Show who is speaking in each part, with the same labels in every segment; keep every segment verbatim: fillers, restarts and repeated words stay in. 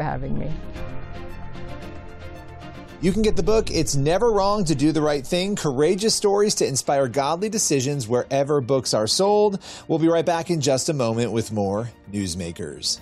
Speaker 1: having me.
Speaker 2: You can get the book, It's Never Wrong to Do the Right Thing, Courageous Stories to Inspire Godly Decisions, wherever books are sold. We'll be right back in just a moment with more Newsmakers.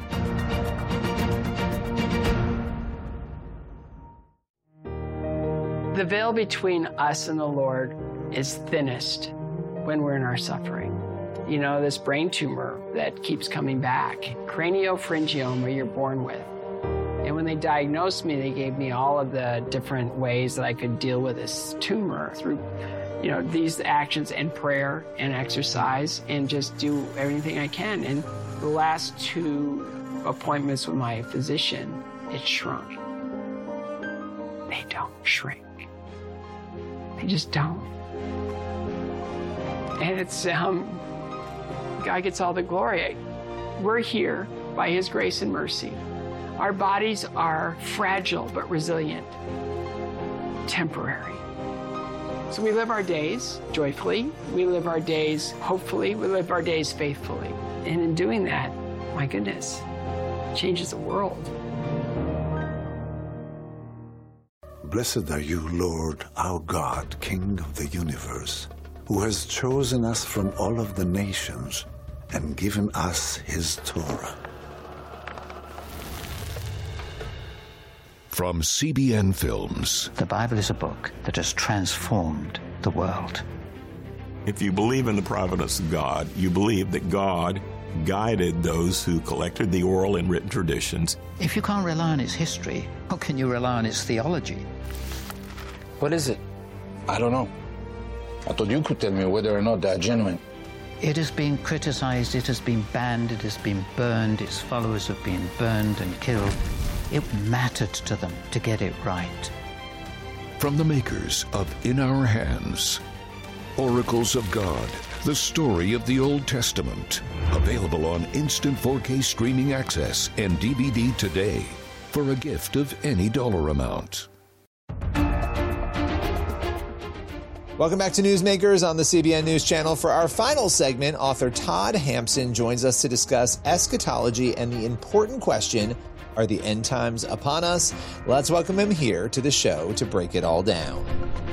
Speaker 3: The veil between us and the Lord is thinnest when we're in our suffering. You know, this brain tumor that keeps coming back, craniopharyngioma you're born with. And when they diagnosed me, they gave me all of the different ways that I could deal with this tumor through, you know, these actions and prayer and exercise and just do everything I can. And the last two appointments with my physician, it shrunk. They don't shrink. They just don't. And it's, um, God gets all the glory. We're here by His grace and mercy. Our bodies are fragile but resilient, temporary. So we live our days joyfully, we live our days hopefully, we live our days faithfully. And in doing that, my goodness, it changes the world.
Speaker 4: Blessed are you, Lord, our God, King of the universe, who has chosen us from all of the nations and given us His Torah.
Speaker 5: From C B N Films.
Speaker 6: The Bible is a book that has transformed the world.
Speaker 7: If you believe in the providence of God, you believe that God guided those who collected the oral and written traditions.
Speaker 6: If you can't rely on its history, how can you rely on its theology?
Speaker 8: What is it? I don't know. I thought you could tell me whether or not they're genuine.
Speaker 6: It has been criticized, it has been banned, it has been burned, its followers have been burned and killed. It mattered to them to get it right.
Speaker 5: From the makers of In Our Hands, Oracles of God, the story of the Old Testament. Available on instant four K streaming access and D V D today for a gift of any dollar amount.
Speaker 2: Welcome back to Newsmakers on the C B N News Channel. For our final segment, author Todd Hampson joins us to discuss eschatology and the important question, are the end times upon us? Let's welcome him here to the show to break it all down.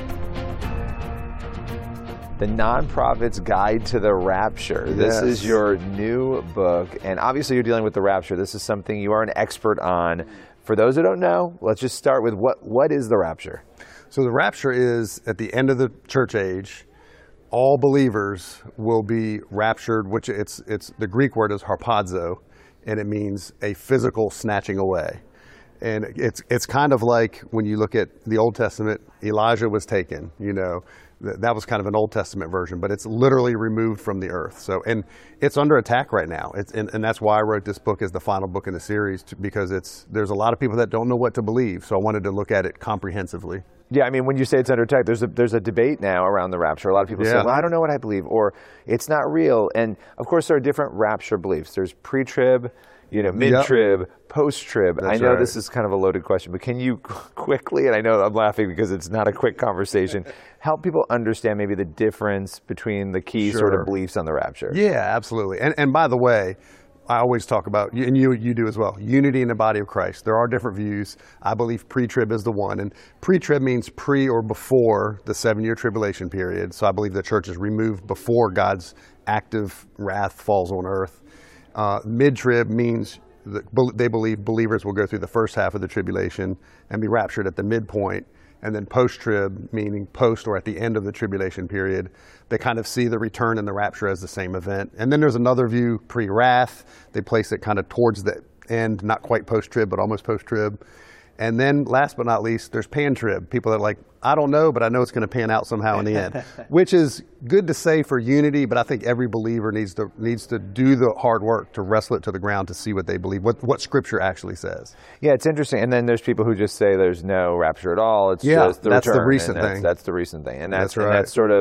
Speaker 2: The Nonprofit's Guide to the Rapture. This
Speaker 9: Yes.
Speaker 2: is your new book, and obviously you're dealing with the rapture. This is something you are an expert on. For those who don't know, let's just start with what what is the rapture?
Speaker 9: So the rapture is at the end of the church age. All believers will be raptured, which it's it's the Greek word is harpazo, and it means a physical snatching away. And it's it's kind of like when you look at the Old Testament, Elijah was taken, you know, that, that was kind of an Old Testament version, but it's literally removed from the earth. So, and it's under attack right now. It's, and, and that's why I wrote this book as the final book in the series, to, because it's there's a lot of people that don't know what to believe. So I wanted to look at it comprehensively.
Speaker 2: Yeah, I mean, when you say it's under attack, there's a there's a debate now around the rapture. A lot of people
Speaker 9: Yeah.
Speaker 2: say, well, I don't know what I believe, or it's not real. And of course, there are different rapture beliefs. There's pre-trib, you know, mid-trib, post-trib. I
Speaker 9: That's
Speaker 2: know
Speaker 9: right.
Speaker 2: this is kind of a loaded question, but can you quickly, and I know I'm laughing because it's not a quick conversation, help people understand maybe the difference between the key sort
Speaker 9: Sure.
Speaker 2: of beliefs on the rapture?
Speaker 9: Yeah, absolutely. And and by the way, I always talk about, and you you do as well, unity in the body of Christ. There are different views. I believe pre-trib is the one. And pre-trib means pre or before the seven-year tribulation period. So I believe the church is removed before God's active wrath falls on earth. Uh, mid-trib means that bel- they believe believers will go through the first half of the tribulation and be raptured at the midpoint. And then post-trib, meaning post or at the end of the tribulation period, they kind of see the return and the rapture as the same event. And then there's another view, pre-wrath. They place it kind of towards the end, not quite post-trib, but almost post-trib. And then last but not least, there's pan-trib. People that are like, I don't know, but I know it's going to pan out somehow in the end, which is good to say for unity, but I think every believer needs to needs to do the hard work to wrestle it to the ground to see what they believe, what, what Scripture actually says.
Speaker 2: Yeah, it's interesting. And then there's people who just say there's no rapture at all. It's
Speaker 9: Yeah,
Speaker 2: just the
Speaker 9: that's the
Speaker 2: return.
Speaker 9: recent
Speaker 2: and that's,
Speaker 9: thing.
Speaker 2: That's the recent thing. And that's,
Speaker 9: That's right.
Speaker 2: and that's sort of,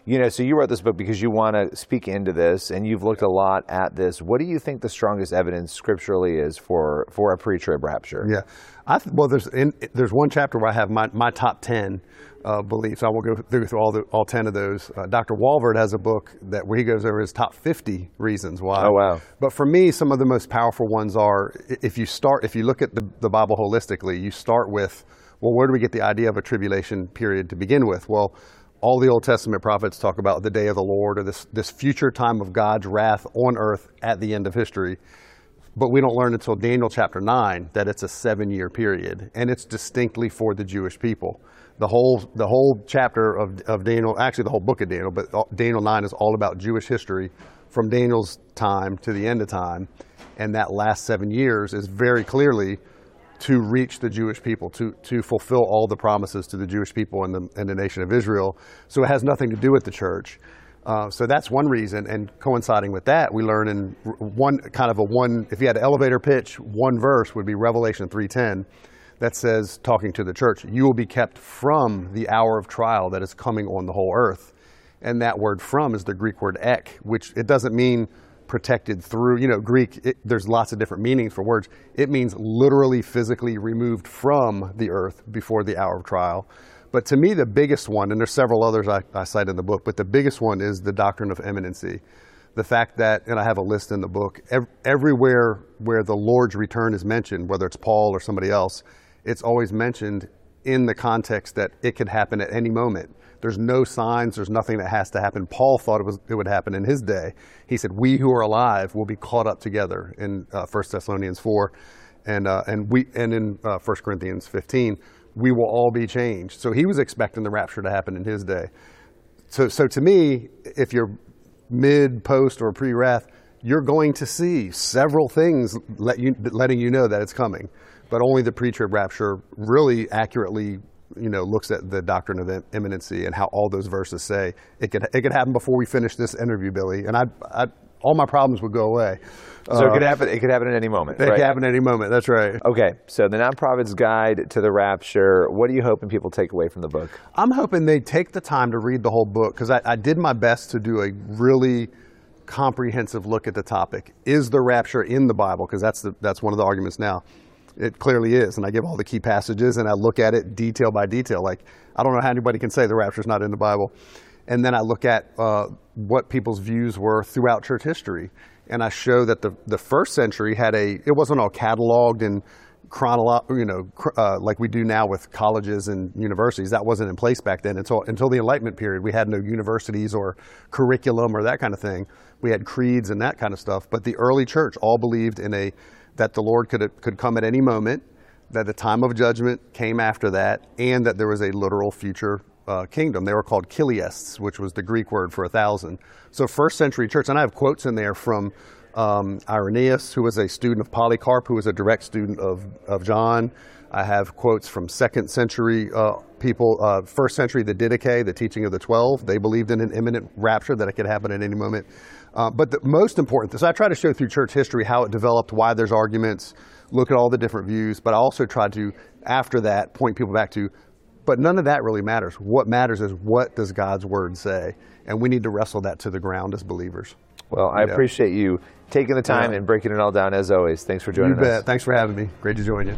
Speaker 2: You know, so you wrote this book because you want to speak into this, and you've looked a lot at this. What do you think the strongest evidence scripturally is for, for a pre-trib rapture?
Speaker 9: Yeah. I th- well, there's in, there's one chapter where I have my, my top ten uh, beliefs. I will go through, through all the all ten of those. Uh, Doctor Walvoord has a book that where he goes over his top fifty reasons why.
Speaker 2: Oh, wow.
Speaker 9: But for me, some of the most powerful ones are, if you start, if you look at the, the Bible holistically, you start with, well, where do we get the idea of a tribulation period to begin with? Well, all the Old Testament prophets talk about the day of the Lord, or this, this future time of God's wrath on earth at the end of history. But we don't learn until Daniel chapter nine that it's a seven-year period, and it's distinctly for the Jewish people. The whole the whole chapter of, of Daniel, actually the whole book of Daniel, but Daniel nine is all about Jewish history from Daniel's time to the end of time. And that last seven years is very clearly to reach the Jewish people, to, to fulfill all the promises to the Jewish people and the, and the nation of Israel. So it has nothing to do with the church. Uh, so that's one reason, and coinciding with that, we learn in one kind of a one, if you had an elevator pitch, one verse would be Revelation three ten that says, talking to the church, you will be kept from the hour of trial that is coming on the whole earth. And that word from is the Greek word ek, which it doesn't mean protected through, you know, Greek, it, there's lots of different meanings for words. It means literally, physically removed from the earth before the hour of trial. But to me, the biggest one, and there's several others I, I cite in the book, but the biggest one is the doctrine of imminency. The fact that, and I have a list in the book, ev- everywhere where the Lord's return is mentioned, whether it's Paul or somebody else, it's always mentioned in the context that it could happen at any moment. There's no signs, there's nothing that has to happen. Paul thought it was it would happen in his day. He said, we who are alive will be caught up together in uh, First Thessalonians four, and uh, and we and in uh, First Corinthians fifteen. We will all be changed. So he was expecting the rapture to happen in his day. So, so to me, if you're mid, post, or pre-wrath, you're going to see several things let you, letting you know that it's coming. But only the pre-trib rapture really accurately, you know, looks at the doctrine of imminency and how all those verses say it could it could happen before we finish this interview, Billy. And I, I all my problems would go away.
Speaker 2: So uh, it could happen. It could happen at any moment.
Speaker 9: It
Speaker 2: right?
Speaker 9: could happen at any moment. That's right.
Speaker 2: Okay. So the Nonprofit's Guide to the Rapture. What are you hoping people take away from the book?
Speaker 9: I'm hoping they take the time to read the whole book, because I, I did my best to do a really comprehensive look at the topic. Is the rapture in the Bible? Because that's the that's one of the arguments now. It clearly is, and I give all the key passages and I look at it detail by detail. Like, I don't know how anybody can say the rapture is not in the Bible. And then I look at uh, what people's views were throughout church history. And I show that the, the first century had a, it wasn't all cataloged and chronolo- you know, uh, like we do now with colleges and universities. That wasn't in place back then until, until the Enlightenment period. We had no universities or curriculum or that kind of thing. We had creeds and that kind of stuff. But the early church all believed in a, that the Lord could, could come at any moment, that the time of judgment came after that, and that there was a literal future Uh, kingdom. They were called Chiliasts, which was the Greek word for a thousand. So first century church, and I have quotes in there from um, Irenaeus, who was a student of Polycarp, who was a direct student of, of John. I have quotes from second century uh, people, uh, first century, the Didache, the teaching of the twelve. They believed in an imminent rapture, that it could happen at any moment. Uh, but the most important, so I try to show through church history how it developed, why there's arguments, look at all the different views, but I also try to, after that, point people back to, but none of that really matters. What matters is, what does God's word say? And we need to wrestle that to the ground as believers.
Speaker 2: Well, I
Speaker 9: know?
Speaker 2: appreciate you taking the time
Speaker 9: yeah.
Speaker 2: and breaking it all down, as always. Thanks for joining
Speaker 9: you bet.
Speaker 2: us.
Speaker 9: Thanks for having me. Great to join you.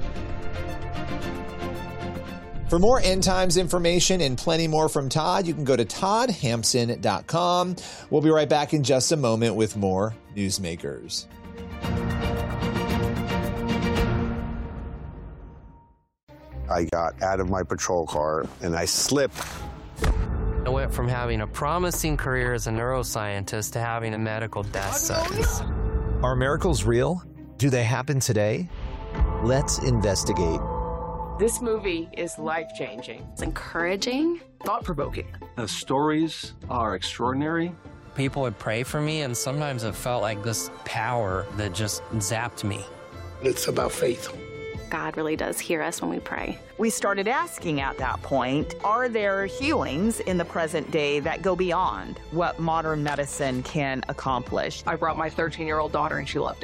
Speaker 2: For more end times information and plenty more from Todd, you can go to todd hampson dot com. We'll be right back in just a moment with more Newsmakers.
Speaker 1: I got out of my patrol car and I slipped.
Speaker 10: I went from having a promising career as a neuroscientist to having a medical death sentence.
Speaker 11: Are miracles real? Do they happen today? Let's investigate.
Speaker 3: This movie is life-changing.
Speaker 12: It's encouraging.
Speaker 3: Thought-provoking.
Speaker 13: The stories are extraordinary.
Speaker 10: People would pray for me, and sometimes it felt like this power that just zapped me.
Speaker 14: It's about faith.
Speaker 12: God really does hear us when we pray.
Speaker 15: We started asking at that point, are there healings in the present day that go beyond what modern medicine can accomplish?
Speaker 3: I brought my thirteen-year-old daughter and she loved it.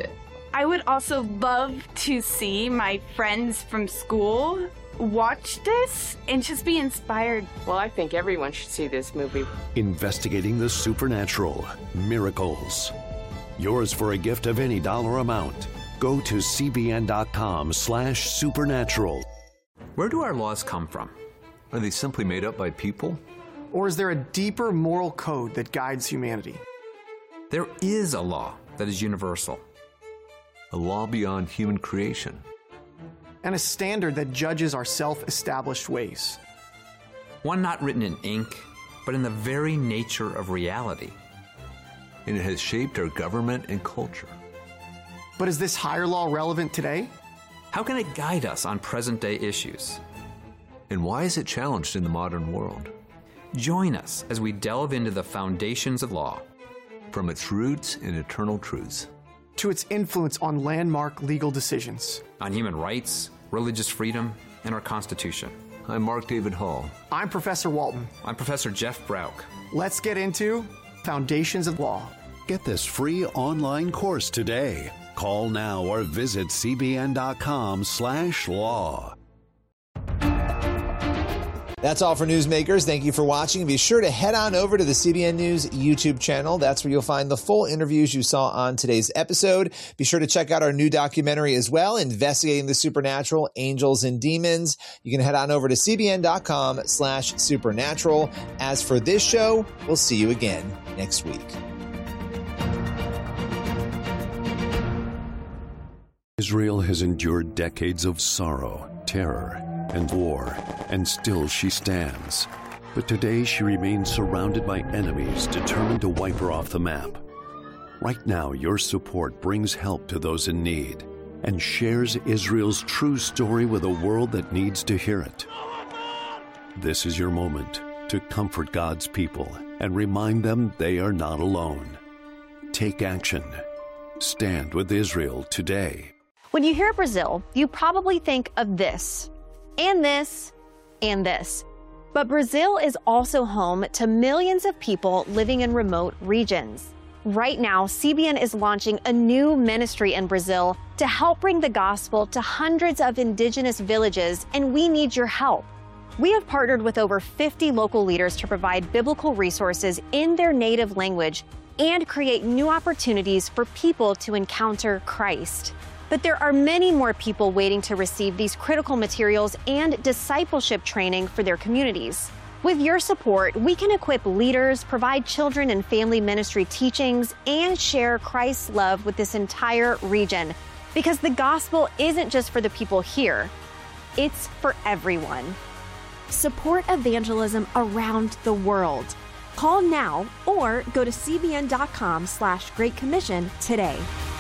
Speaker 16: I would also love to see my friends from school watch this and just be inspired.
Speaker 17: Well, I think everyone should see this movie.
Speaker 18: Investigating the supernatural, miracles. Yours for a gift of any dollar amount. Go to cbn.com slash supernatural.
Speaker 19: Where do our laws come from? Are they simply made up by people?
Speaker 20: Or is there a deeper moral code that guides humanity?
Speaker 19: There is a law that is universal.
Speaker 21: A law beyond human creation.
Speaker 20: And a standard that judges our self-established ways.
Speaker 19: One not written in ink, but in the very nature of reality.
Speaker 21: And it has shaped our government and culture.
Speaker 20: But is this higher law relevant today?
Speaker 19: How can it guide us on present-day issues?
Speaker 21: And why is it challenged in the modern world?
Speaker 19: Join us as we delve into the foundations of law.
Speaker 21: From its roots and eternal truths.
Speaker 20: To its influence on landmark legal decisions.
Speaker 19: On human rights, religious freedom, and our Constitution.
Speaker 21: I'm Mark David Hall.
Speaker 20: I'm Professor Walton.
Speaker 19: I'm Professor Jeff Brauch.
Speaker 20: Let's get into Foundations of Law.
Speaker 18: Get this free online course today. Call now or visit cbn.com slash law.
Speaker 2: That's all for Newsmakers. Thank you for watching. Be sure to head on over to the C B N News YouTube channel. That's where you'll find the full interviews you saw on today's episode. Be sure to check out our new documentary as well, Investigating the Supernatural, Angels and Demons. You can head on over to cbn.com slash supernatural. As for this show, we'll see you again next week.
Speaker 18: Israel has endured decades of sorrow, terror, and war, and still she stands. But today she remains surrounded by enemies determined to wipe her off the map. Right now, your support brings help to those in need and shares Israel's true story with a world that needs to hear it. This is your moment to comfort God's people and remind them they are not alone. Take action. Stand with Israel today.
Speaker 22: When you hear Brazil, you probably think of this. And this, and this. But Brazil is also home to millions of people living in remote regions. Right now, C B N is launching a new ministry in Brazil to help bring the gospel to hundreds of indigenous villages, and we need your help. We have partnered with over fifty local leaders to provide biblical resources in their native language and create new opportunities for people to encounter Christ. But there are many more people waiting to receive these critical materials and discipleship training for their communities. With your support, we can equip leaders, provide children and family ministry teachings, and share Christ's love with this entire region. Because the gospel isn't just for the people here, it's for everyone. Support evangelism around the world. Call now or go to cbn.com slash Great Commission today.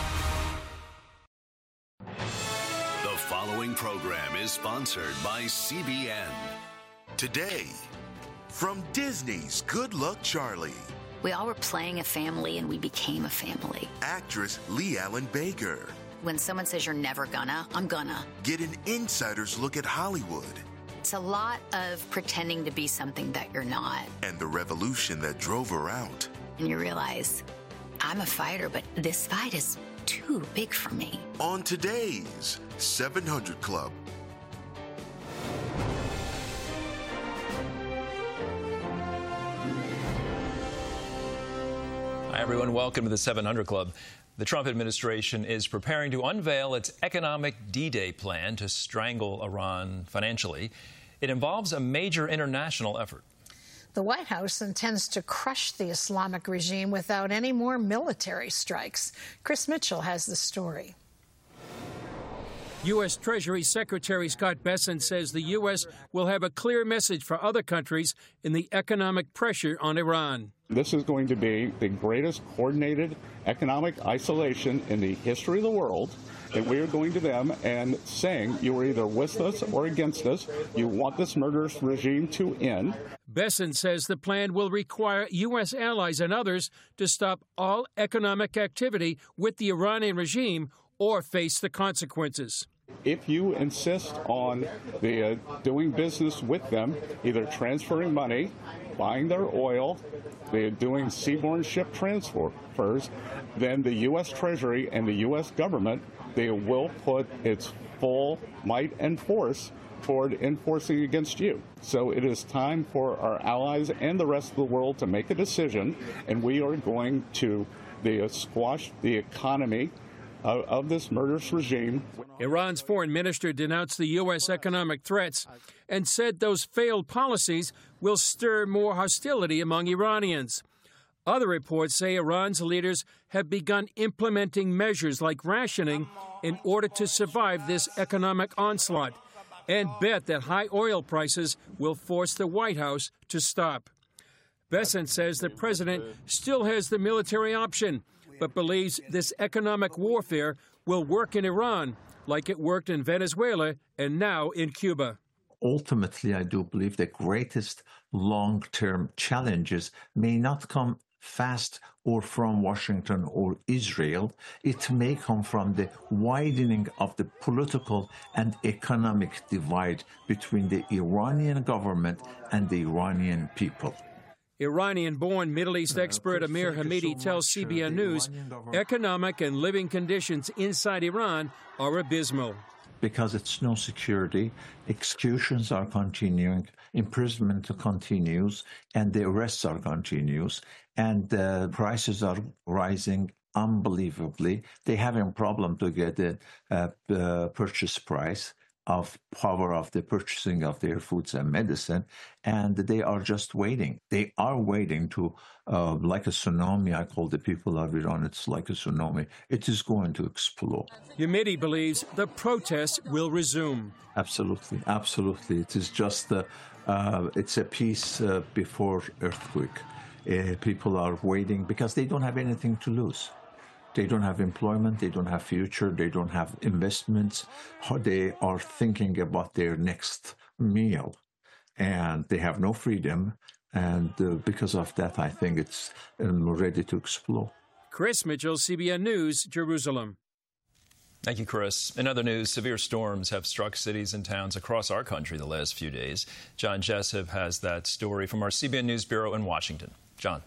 Speaker 18: The following program is sponsored by C B N.
Speaker 23: Today, from Disney's Good Luck Charlie.
Speaker 24: We all were playing a family and we became a family.
Speaker 23: Actress Lee Allen Baker.
Speaker 24: When someone says you're never gonna, I'm gonna.
Speaker 23: Get an insider's look at Hollywood.
Speaker 24: It's a lot of pretending to be something that you're not.
Speaker 23: And the revolution that drove her out.
Speaker 24: And you realize, I'm a fighter, but this fight is too big for me.
Speaker 23: On today's seven hundred Club.
Speaker 25: Hi, everyone. Welcome to the seven hundred Club. The Trump administration is preparing to unveil its economic D-Day plan to strangle Iran financially. It involves a major international effort.
Speaker 26: The White House intends to crush the Islamic regime without any more military strikes. Chris Mitchell has the story.
Speaker 27: U S. Treasury Secretary Scott Bessent says the U S will have a clear message for other countries in the economic pressure on Iran.
Speaker 28: This is going to be the greatest coordinated economic isolation in the history of the world, that we are going to them and saying you are either with us or against us. You want this murderous regime to end.
Speaker 27: Bessent says the plan will require U S allies and others to stop all economic activity with the Iranian regime or face the consequences.
Speaker 28: If you insist on the uh, doing business with them, either transferring money buying their oil, they're doing seaborne ship transfers, then the U S Treasury and the U S government, they will put its full might and force toward enforcing against you. So it is time for our allies and the rest of the world to make a decision, and we are going to the, uh, squash the economy of, of this murderous regime.
Speaker 27: Iran's foreign minister denounced the U S economic threats and said those failed policies will stir more hostility among Iranians. Other reports say Iran's leaders have begun implementing measures like rationing in order to survive this economic onslaught, and bet that high oil prices will force the White House to stop. Bessent says the president still has the military option, but believes this economic warfare will work in Iran like it worked in Venezuela and now in Cuba.
Speaker 1: Ultimately, I do believe the greatest long-term challenges may not come fast or from Washington or Israel. It may come from the widening of the political and economic divide between the Iranian government and the Iranian people.
Speaker 27: Iranian-born Middle East expert Amir Hamidi tells C B N News economic and living conditions inside Iran are abysmal.
Speaker 1: Because it's no security, executions are continuing, imprisonment continues, and the arrests are continuous, and the prices are rising unbelievably. They have a problem to get the uh, uh, purchase price of power of the purchasing of their foods and medicine, and they are just waiting. They are waiting to, uh, like a tsunami, I call the people of Iran, it's like a tsunami. It is going to explode.
Speaker 27: Hamidi believes the protests will resume.
Speaker 1: Absolutely, absolutely. It is just, uh, uh, it's a peace uh, before earthquake. Uh, people are waiting because they don't have anything to lose. They don't have employment, they don't have future, they don't have investments. They are thinking about their next meal, and they have no freedom. And uh, because of that, I think it's um, ready to explode.
Speaker 27: Chris Mitchell, C B N News, Jerusalem.
Speaker 25: Thank you, Chris. In other news, severe storms have struck cities and towns across our country the last few days. John Jessup has that story from our C B N News Bureau in Washington. John.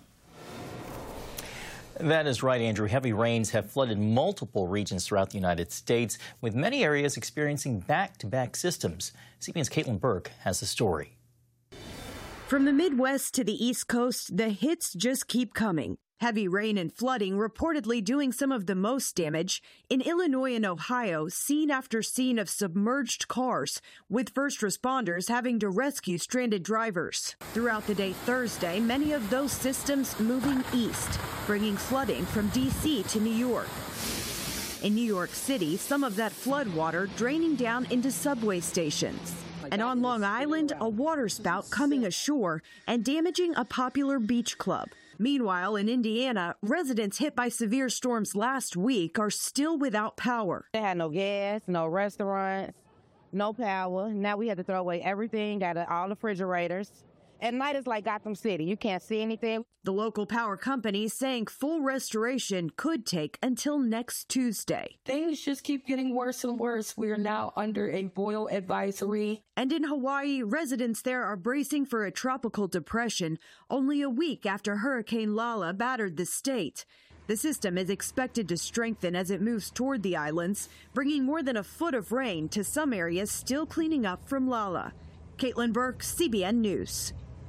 Speaker 4: That is right, Andrew. Heavy rains have flooded multiple regions throughout the United States, with many areas experiencing back-to-back systems. C B N's Caitlin Burke has the story.
Speaker 5: From the Midwest to the East Coast, the hits just keep coming. Heavy rain and flooding reportedly doing some of the most damage. In Illinois and Ohio, scene after scene of submerged cars, with first responders having to rescue stranded drivers. Throughout the day Thursday, many of those systems moving east, bringing flooding from D C to New York. In New York City, some of that flood water draining down into subway stations. And on Long Island, a waterspout coming ashore and damaging a popular beach club. Meanwhile, in Indiana, residents hit by severe storms last week are still without power.
Speaker 6: They had no gas, no restaurants, no power. Now we had to throw away everything, got all the refrigerators. At night, it's like Gotham City. You can't see anything.
Speaker 5: The local power company saying full restoration could take until next Tuesday.
Speaker 7: Things just keep getting worse and worse. We are now under a boil advisory.
Speaker 5: And in Hawaii, residents there are bracing for a tropical depression only a week after Hurricane Lala battered the state. The system is expected to strengthen as it moves toward the islands, bringing more than a foot of rain to some areas still cleaning up from Lala. Caitlin Burke, C B N News.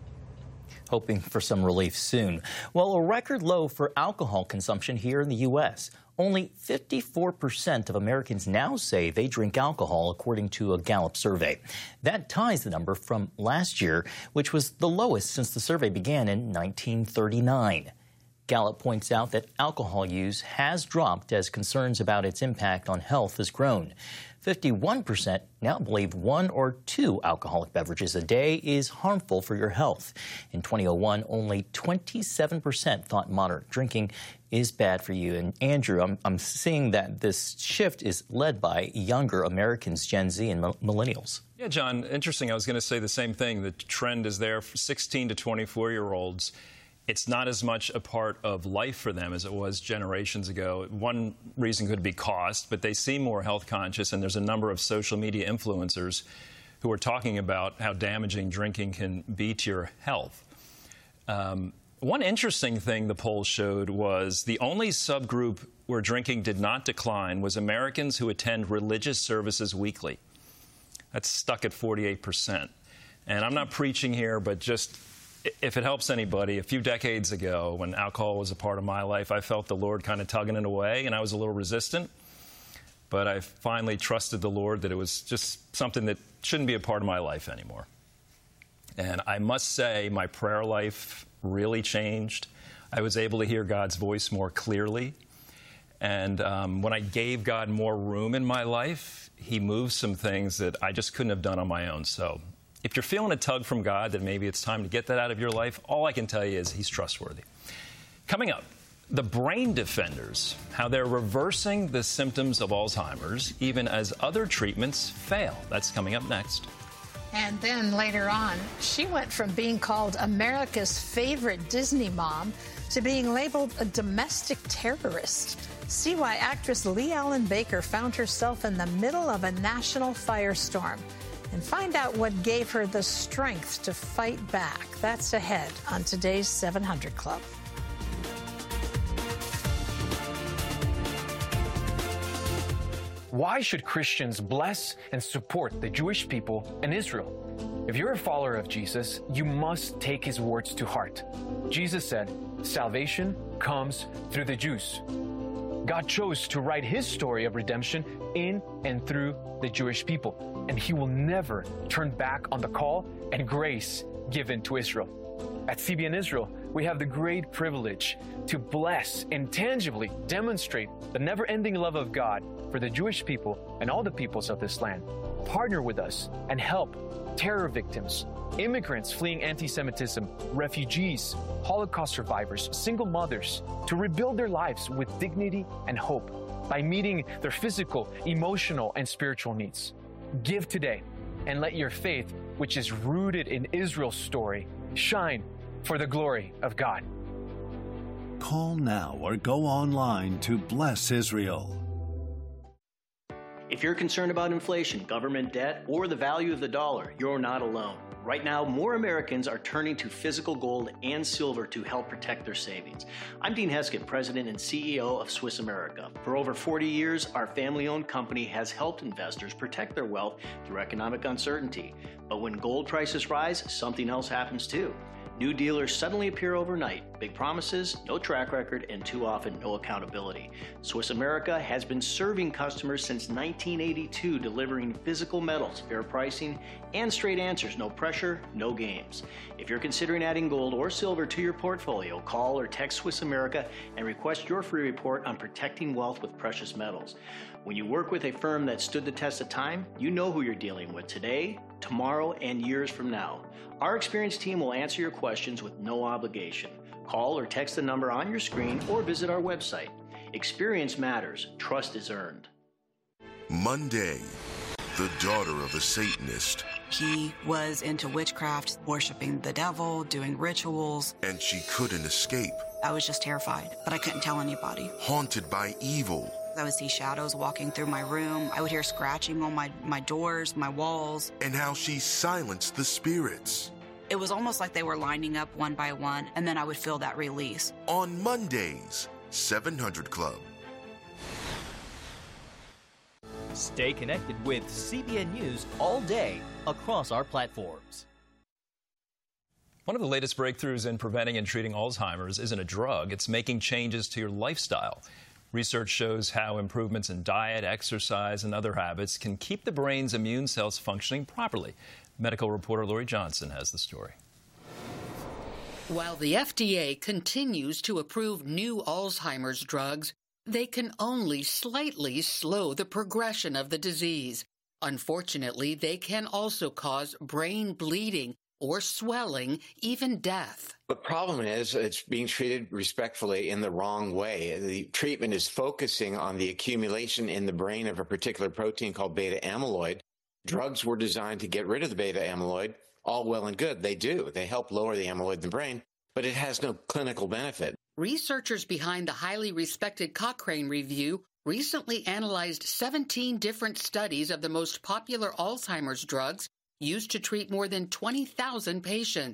Speaker 4: Hoping for some relief soon. Well, a record low for alcohol consumption here in the U S Only fifty-four percent of Americans now say they drink alcohol, according to a Gallup survey. That ties the number from last year, which was the lowest since the survey began in nineteen thirty-nine. Gallup points out that alcohol use has dropped as concerns about its impact on health has grown. fifty-one percent now believe one or two alcoholic beverages a day is harmful for your health. In twenty oh one, only twenty-seven percent thought moderate drinking is bad for you. And Andrew, I'm, I'm seeing that this shift is led by younger Americans, Gen Z and millennials.
Speaker 25: Yeah, John, interesting. I was going to say the same thing. The trend is there for sixteen to twenty-four-year-olds. It's not as much a part of life for them as it was generations ago. One reason could be cost, but they seem more health conscious, and there's a number of social media influencers who are talking about how damaging drinking can be to your health. Um, one interesting thing the poll showed was the only subgroup where drinking did not decline was Americans who attend religious services weekly. That's stuck at forty-eight percent. And I'm not preaching here, but just if it helps anybody, a few decades ago when alcohol was a part of my life, I felt the Lord kind of tugging it away, and I was a little resistant. But I finally trusted the Lord that it was just something that shouldn't be a part of my life anymore. And I must say my prayer life really changed. I was able to hear God's voice more clearly. And um, when I gave God more room in my life, he moved some things that I just couldn't have done on my own. So if you're feeling a tug from God that maybe it's time to get that out of your life, all I can tell you is he's trustworthy. Coming up, the brain defenders, how they're reversing the symptoms of Alzheimer's even as other treatments fail. That's coming up next.
Speaker 26: And then later on, she went from being called America's favorite Disney mom to being labeled a domestic terrorist. See why actress Lee Allen Baker found herself in the middle of a national firestorm. And find out what gave her the strength to fight back. That's ahead on today's seven hundred Club.
Speaker 8: Why should Christians bless and support the Jewish people in Israel? If you're a follower of Jesus, you must take his words to heart. Jesus said, "Salvation comes through the Jews." God chose to write his story of redemption in and through the Jewish people, and he will never turn back on the call and grace given to Israel. At C B N Israel, we have the great privilege to bless and tangibly demonstrate the never-ending love of God for the Jewish people and all the peoples of this land. Partner with us and help terror victims, immigrants fleeing anti-Semitism, refugees, Holocaust survivors, single mothers, to rebuild their lives with dignity and hope by meeting their physical, emotional, and spiritual needs. Give today and let your faith, which is rooted in Israel's story, shine for the glory of God.
Speaker 9: Call now or go online to Bless Israel.
Speaker 10: If you're concerned about inflation, government debt, or the value of the dollar, you're not alone. Right now, more Americans are turning to physical gold and silver to help protect their savings. I'm Dean Heskett, President and C E O of Swiss America. For over forty years, our family-owned company has helped investors protect their wealth through economic uncertainty. But when gold prices rise, something else happens too. New dealers suddenly appear overnight. Big promises, no track record, and too often no accountability. Swiss America has been serving customers since nineteen eighty-two, delivering physical metals, fair pricing, and straight answers. No pressure, no games. If you're considering adding gold or silver to your portfolio, call or text Swiss America and request your free report on protecting wealth with precious metals. When you work with a firm that stood the test of time, you know who you're dealing with today, tomorrow, and years from now. Our experienced team will answer your questions with no obligation. Call or text the number on your screen or visit our website. Experience matters. Trust is earned.
Speaker 23: Monday, the daughter of a Satanist.
Speaker 11: He was into witchcraft, worshiping the devil, doing rituals.
Speaker 23: And she couldn't escape.
Speaker 11: I was just terrified, but I couldn't tell anybody.
Speaker 23: Haunted by evil.
Speaker 11: I would see shadows walking through my room. I would hear scratching on my, my doors, my walls.
Speaker 23: And how she silenced the spirits.
Speaker 11: It was almost like they were lining up one by one, and then I would feel that release.
Speaker 23: On Mondays, seven hundred Club.
Speaker 4: Stay connected with C B N News all day across our platforms.
Speaker 25: One of the latest breakthroughs in preventing and treating Alzheimer's isn't a drug. It's making changes to your lifestyle. Research shows how improvements in diet, exercise, and other habits can keep the brain's immune cells functioning properly. Medical reporter Lori Johnson has the story.
Speaker 12: While the F D A continues to approve new Alzheimer's drugs, they can only slightly slow the progression of the disease. Unfortunately, they can also cause brain bleeding or swelling, even death.
Speaker 13: The problem is it's being treated respectfully in the wrong way. The treatment is focusing on the accumulation in the brain of a particular protein called beta amyloid. Drugs were designed to get rid of the beta amyloid. All well and good. They do. They help lower the amyloid in the brain, but it has no clinical benefit.
Speaker 12: Researchers behind the highly respected Cochrane Review recently analyzed seventeen different studies of the most popular Alzheimer's drugs used to treat more than twenty thousand patients.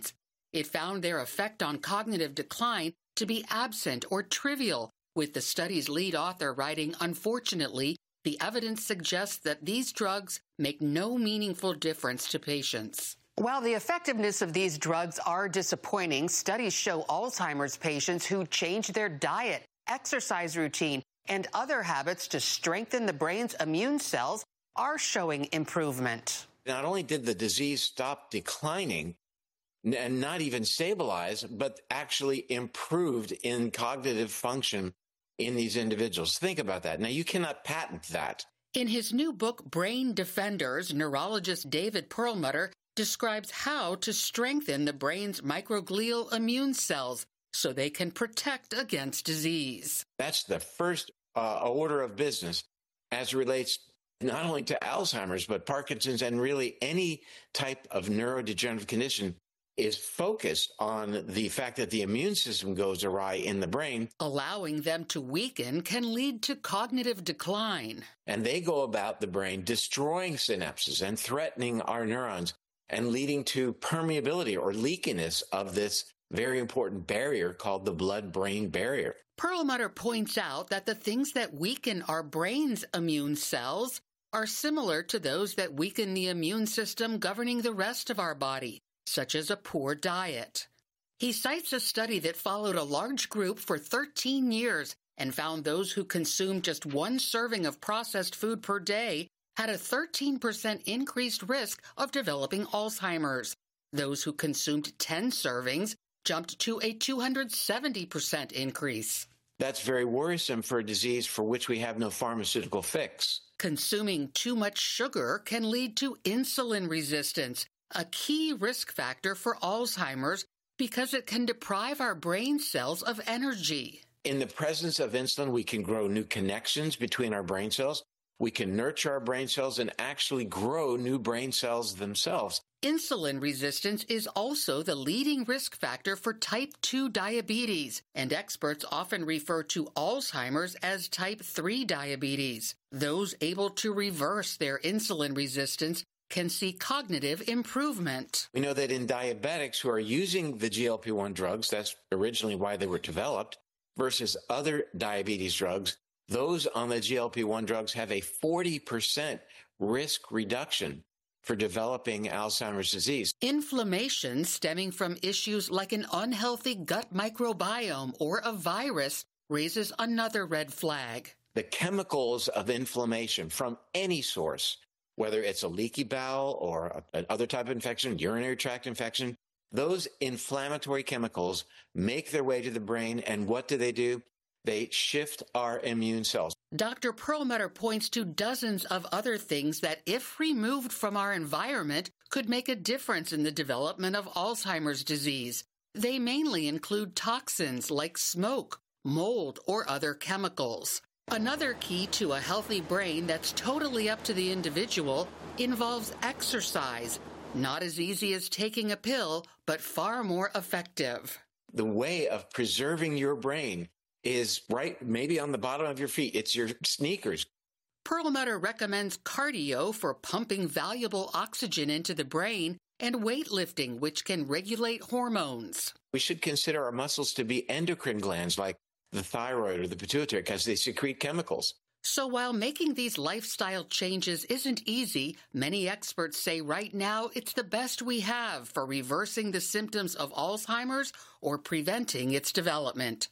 Speaker 12: It found their effect on cognitive decline to be absent or trivial, with the study's lead author writing, "Unfortunately, the evidence suggests that these drugs make no meaningful difference to patients."
Speaker 3: While the effectiveness of these drugs are disappointing, studies show Alzheimer's patients who change their diet, exercise routine, and other habits to strengthen the brain's immune cells are showing improvement.
Speaker 13: Not only did the disease stop declining and not even stabilize, but actually improved in cognitive function in these individuals. Think about that. Now, you cannot patent that.
Speaker 12: In his new book, Brain Defenders, neurologist David Perlmutter describes how to strengthen the brain's microglial immune cells so they can protect against disease.
Speaker 13: That's the first uh, order of business as relates not only to Alzheimer's, but Parkinson's and really any type of neurodegenerative condition is focused on the fact that the immune system goes awry in the brain.
Speaker 12: Allowing them to weaken can lead to cognitive decline.
Speaker 13: And they go about the brain destroying synapses and threatening our neurons and leading to permeability or leakiness of this very important barrier called the blood-brain barrier.
Speaker 12: Perlmutter points out that the things that weaken our brain's immune cells are similar to those that weaken the immune system governing the rest of our body, such as a poor diet. He cites a study that followed a large group for thirteen years and found those who consumed just one serving of processed food per day had a thirteen percent increased risk of developing Alzheimer's. Those who consumed ten servings jumped to a two hundred seventy percent increase.
Speaker 13: That's very worrisome for a disease for which we have no pharmaceutical fix.
Speaker 12: Consuming too much sugar can lead to insulin resistance, a key risk factor for Alzheimer's because it can deprive our brain cells of energy.
Speaker 13: In the presence of insulin, we can grow new connections between our brain cells. We can nurture our brain cells and actually grow new brain cells themselves.
Speaker 12: Insulin resistance is also the leading risk factor for type two diabetes, and experts often refer to Alzheimer's as type three diabetes. Those able to reverse their insulin resistance can see cognitive improvement.
Speaker 13: We know that in diabetics who are using the G L P one drugs, that's originally why they were developed, versus other diabetes drugs, those on the G L P one drugs have a forty percent risk reduction for developing Alzheimer's disease.
Speaker 12: Inflammation stemming from issues like an unhealthy gut microbiome or a virus raises another red flag.
Speaker 13: The chemicals of inflammation from any source, whether it's a leaky bowel or another type of infection, urinary tract infection, those inflammatory chemicals make their way to the brain, and what do they do? They shift our immune cells.
Speaker 12: Doctor Perlmutter points to dozens of other things that, if removed from our environment, could make a difference in the development of Alzheimer's disease. They mainly include toxins like smoke, mold, or other chemicals. Another key to a healthy brain that's totally up to the individual involves exercise. Not as easy as taking a pill, but far more effective.
Speaker 13: The way of preserving your brain is right maybe on the bottom of your feet. It's your sneakers.
Speaker 12: Perlmutter recommends cardio for pumping valuable oxygen into the brain and weightlifting, which can regulate hormones.
Speaker 13: We should consider our muscles to be endocrine glands like the thyroid or the pituitary because they secrete chemicals.
Speaker 12: So while making these lifestyle changes isn't easy, many experts say right now it's the best we have for reversing the symptoms of Alzheimer's or preventing its development.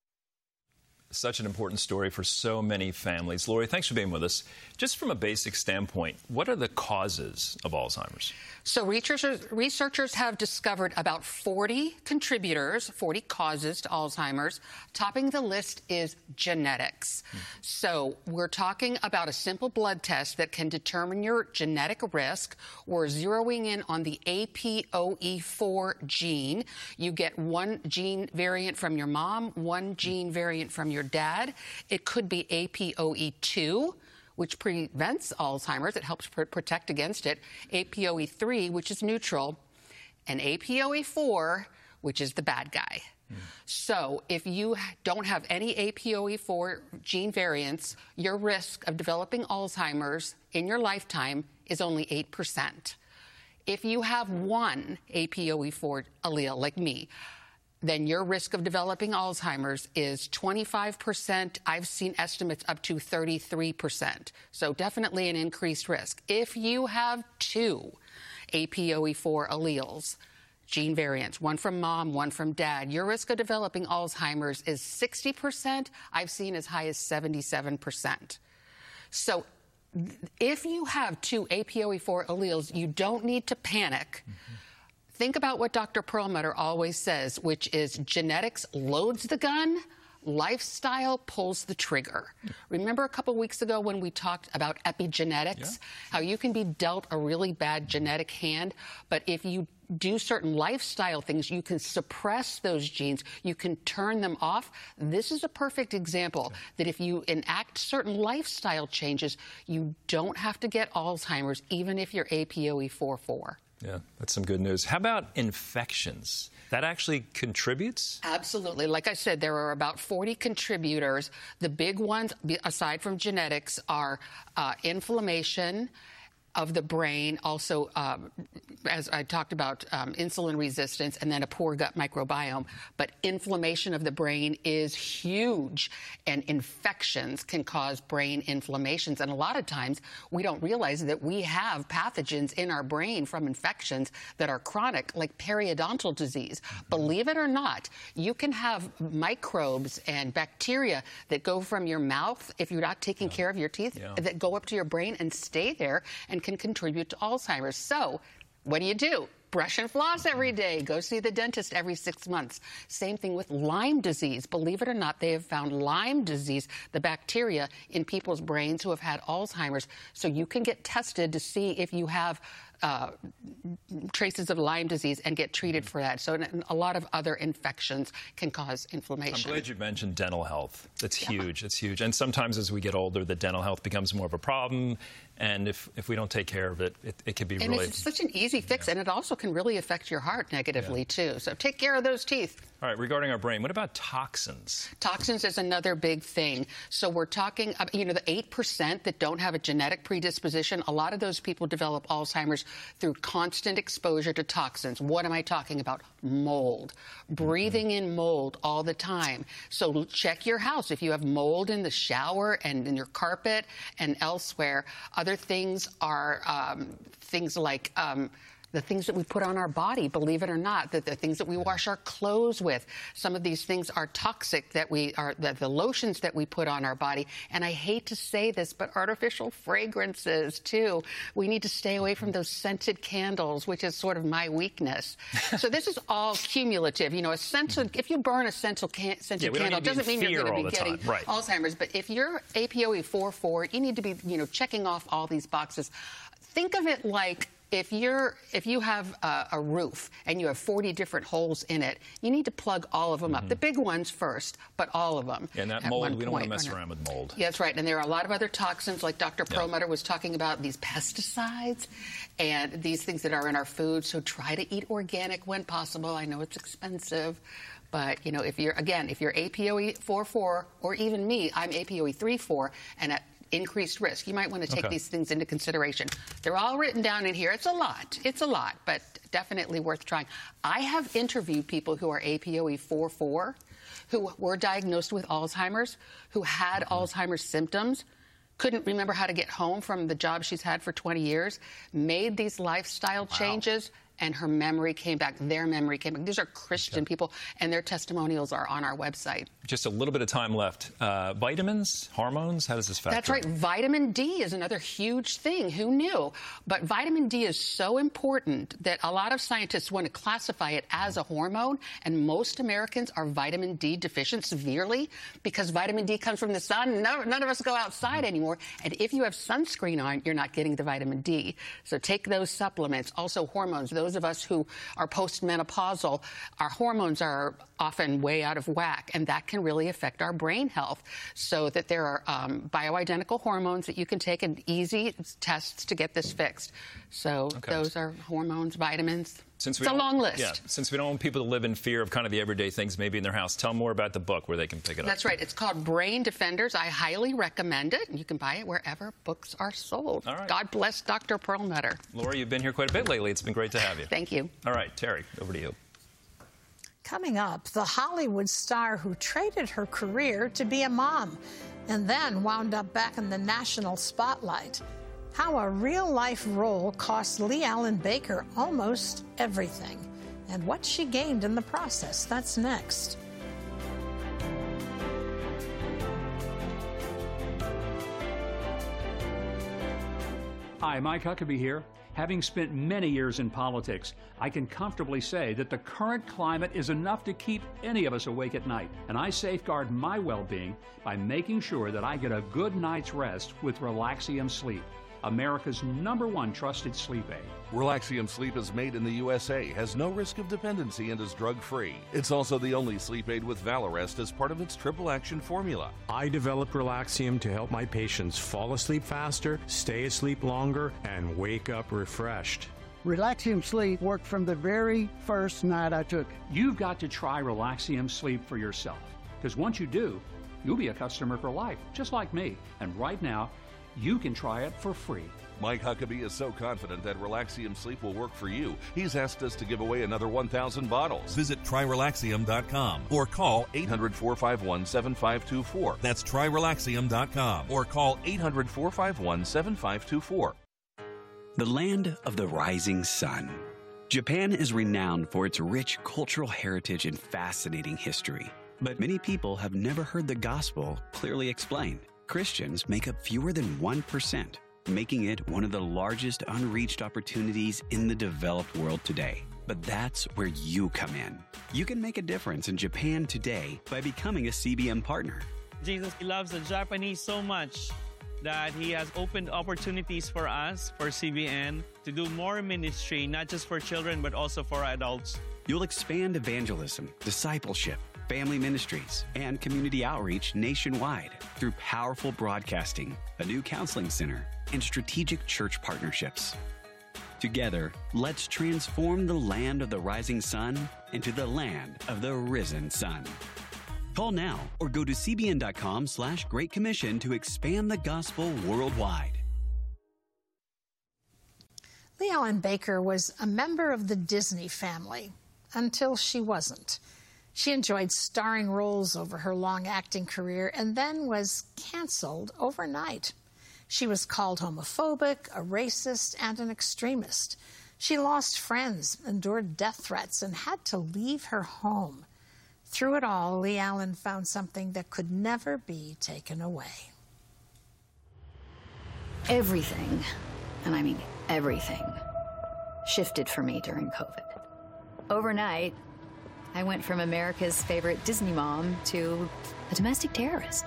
Speaker 25: Such an important story for so many families. Lori, thanks for being with us. Just from a basic standpoint, what are the causes of Alzheimer's?
Speaker 12: So researchers, researchers have discovered about forty contributors, forty causes to Alzheimer's. Topping the list is genetics. Hmm. So we're talking about a simple blood test that can determine your genetic risk. We're zeroing in on the A P O E four gene. You get one gene variant from your mom, one gene variant from your dad. It could be A P O E two, which prevents Alzheimer's. It helps pr- protect against it. A P O E three, which is neutral, and A P O E four, which is the bad guy. Mm. So if you don't have any A P O E four gene variants, your risk of developing Alzheimer's in your lifetime is only eight percent. If you have one A P O E four allele, like me, then your risk of developing Alzheimer's is twenty-five percent. I've seen estimates up to thirty-three percent. So definitely an increased risk. If you have two A P O E four alleles, gene variants, one from mom, one from dad, your risk of developing Alzheimer's is sixty percent. I've seen as high as seventy-seven percent. So if you have two A P O E four alleles, you don't need to panic. Mm-hmm. Think about what Doctor Perlmutter always says, which is genetics loads the gun, lifestyle pulls the trigger. Remember a couple weeks ago when we talked about epigenetics, yeah. how you can be dealt a really bad genetic hand, but if you do certain lifestyle things, you can suppress those genes, you can turn them off. This is a perfect example okay. that if you enact certain lifestyle changes, you don't have to get Alzheimer's, even if you're A P O E four four.
Speaker 25: Yeah, that's some good news. How about infections? That actually contributes?
Speaker 12: Absolutely. Like I said, there are about forty contributors. The big ones, aside from genetics, are uh, inflammation of the brain, also, um, as I talked about, um, insulin resistance, and then a poor gut microbiome. But inflammation of the brain is huge, and infections can cause brain inflammations. And a lot of times, we don't realize that we have pathogens in our brain from infections that are chronic, like periodontal disease. Mm-hmm. Believe it or not, you can have microbes and bacteria that go from your mouth, if you're not taking yeah. care of your teeth, yeah. that go up to your brain and stay there and can contribute to Alzheimer's. So what do you do? Brush and floss every day. Go see the dentist every six months. Same thing with Lyme disease. Believe it or not, they have found Lyme disease, the bacteria, in people's brains who have had Alzheimer's. So you can get tested to see if you have uh, traces of Lyme disease and get treated for that. So a lot of other infections can cause inflammation.
Speaker 25: I'm glad you mentioned dental health. It's yeah. huge. It's huge. And sometimes as we get older, the dental health becomes more of a problem. And if, if we don't take care of it, it, it can be
Speaker 12: and
Speaker 25: really...
Speaker 12: And it's such an easy fix, yeah. and it also can really affect your heart negatively, yeah. too. So take care of those teeth.
Speaker 25: All right, regarding our brain, what about toxins?
Speaker 12: Toxins is another big thing. So we're talking, you know, the eight percent that don't have a genetic predisposition, a lot of those people develop Alzheimer's through constant exposure to toxins. What am I talking about? Mold. Breathing mm-hmm. in mold all the time. So check your house. If you have mold in the shower and in your carpet and elsewhere, other things are um, things like... Um, the things that we put on our body, believe it or not, that the things that we wash our clothes with. Some of these things are toxic that we are, the, the lotions that we put on our body. And I hate to say this, but artificial fragrances, too. We need to stay away from those scented candles, which is sort of my weakness. So this is all cumulative. You know, a scented, if you burn a scented, can, scented
Speaker 25: yeah,
Speaker 12: candle, it doesn't mean you're going to be getting
Speaker 25: right.
Speaker 12: Alzheimer's. But if you're A P O E four four, you need to be, you know, checking off all these boxes. Think of it like, If you're if you have a, a roof and you have forty different holes in it, you need to plug all of them mm-hmm. up. The big ones first, but all of them.
Speaker 25: Yeah, and that mold, we don't want to mess around with mold.
Speaker 12: Yeah, that's right. And there are a lot of other toxins, like Doctor Yeah. Perlmutter was talking about, these pesticides and these things that are in our food. So try to eat organic when possible. I know it's expensive. But, you know, if you're, again, if you're A P O E four four, or even me, I'm A P O E three four, and at increased risk, you might want to take okay. these things into consideration. They're all written down in here. It's a lot. It's a lot, but definitely worth trying. I have interviewed people who are A P O E four four, who were diagnosed with Alzheimer's, who had mm-hmm. Alzheimer's symptoms, couldn't remember how to get home from the job she's had for twenty years, made these lifestyle wow. changes, and her memory came back. Their memory came back. These are Christian okay. people, and their testimonials are on our website.
Speaker 25: Just a little bit of time left. Uh, vitamins, hormones, how does this factor?
Speaker 12: That's right. Vitamin D is another huge thing. Who knew? But vitamin D is so important that a lot of scientists want to classify it as a hormone, and most Americans are vitamin D deficient severely because vitamin D comes from the sun. No, none of us go outside anymore. And if you have sunscreen on, you're not getting the vitamin D. So take those supplements. Also hormones. Those of us who are postmenopausal, our hormones are often way out of whack, and that can really affect our brain health. So that there are um, bioidentical hormones that you can take, and easy tests to get this fixed. So okay. those are hormones, vitamins.
Speaker 25: Since we
Speaker 3: it's a
Speaker 25: don't-
Speaker 3: long list.
Speaker 25: Yeah, since we don't want people to live in fear of kind of the everyday things maybe in their house, tell them more about the book where they can pick it up.
Speaker 3: That's right. It's called Brain Defenders. I highly recommend it. You can buy it wherever books are sold.
Speaker 25: All right.
Speaker 3: God bless Doctor Perlmutter.
Speaker 25: Laura, you've been here quite a bit lately. It's been great to have you.
Speaker 3: Thank you.
Speaker 25: All right, Terry, over to you.
Speaker 26: Coming up, the Hollywood star who traded her career to be a mom and then wound up back in the national spotlight. How a real-life role cost Lee Allen Baker almost everything, and what she gained in the process. That's next.
Speaker 2: Hi, Mike Huckabee here. Having spent many years in politics, I can comfortably say that the current climate is enough to keep any of us awake at night, and I safeguard my well-being by making sure that I get a good night's rest with Relaxium Sleep, America's number one trusted sleep aid.
Speaker 14: Relaxium Sleep is made in the U S A, has no risk of dependency, and is drug-free. It's also the only sleep aid with Valarest as part of its triple action formula.
Speaker 15: I developed Relaxium to help my patients fall asleep faster, stay asleep longer, and wake up refreshed.
Speaker 16: Relaxium Sleep worked from the very first night I took it.
Speaker 2: You've got to try Relaxium Sleep for yourself, because once you do, you'll be a customer for life, just like me. And right now, you can try it for free.
Speaker 14: Mike Huckabee is so confident that Relaxium Sleep will work for you, he's asked us to give away another one thousand bottles. Visit try relaxium dot com or call eight hundred, four five one, seven five two four. That's try relaxium dot com or call eight hundred, four five one, seven five two four.
Speaker 17: The land of the rising sun. Japan is renowned for its rich cultural heritage and fascinating history. But many people have never heard the gospel clearly explained. Christians make up fewer than one percent, making it one of the largest unreached opportunities in the developed world today. But that's where you come in. You can make a difference in Japan today by becoming a C B M partner.
Speaker 19: Jesus loves the Japanese so much that he has opened opportunities for us, for C B N, to do more ministry, not just for children, but also for adults.
Speaker 17: You'll expand evangelism, discipleship, family ministries, and community outreach nationwide through powerful broadcasting, a new counseling center, and strategic church partnerships. Together, let's transform the land of the rising sun into the land of the risen sun. Call now or go to c b n dot com slash great commission to expand the gospel worldwide.
Speaker 26: Lee Allen Baker was a member of the Disney family until she wasn't. She enjoyed starring roles over her long acting career and then was canceled overnight. She was called homophobic, a racist, and an extremist. She lost friends, endured death threats, and had to leave her home. Through it all, Lee Allen found something that could never be taken away.
Speaker 24: Everything, and I mean everything, shifted for me during COVID. Overnight, I went from America's favorite Disney mom to a domestic terrorist.